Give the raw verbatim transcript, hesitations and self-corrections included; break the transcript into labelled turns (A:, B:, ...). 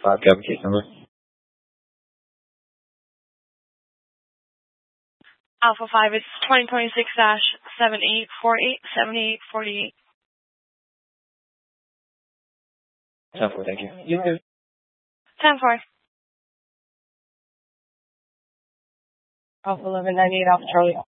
A: five, the case number.
B: Alpha five, it's twenty twenty-six dash seven eight four eight, seven eight four eight.
A: ten four, thank you. You too.
B: ten four.
C: Alpha eleven ninety-eight, Alpha Charlie.